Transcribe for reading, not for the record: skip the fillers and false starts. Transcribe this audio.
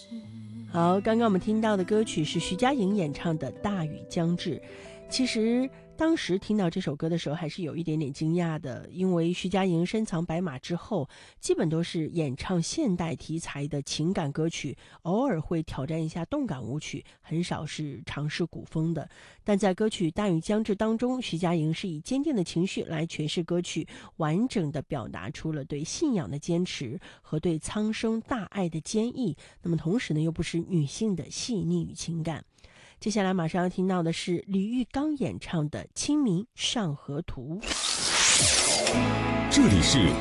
好，刚刚我们听到的歌曲是徐佳莹演唱的《大雨将至》。其实当时听到这首歌的时候还是有一点点惊讶的，因为徐佳莹深藏白马之后基本都是演唱现代题材的情感歌曲，偶尔会挑战一下动感舞曲，很少是尝试古风的。但在歌曲《大雨将至》当中，徐佳莹是以坚定的情绪来诠释歌曲，完整的表达出了对信仰的坚持和对苍生大爱的坚毅，那么同时呢又不失女性的细腻与情感。接下来马上要听到的是李玉刚演唱的《清明上河图》。 这里是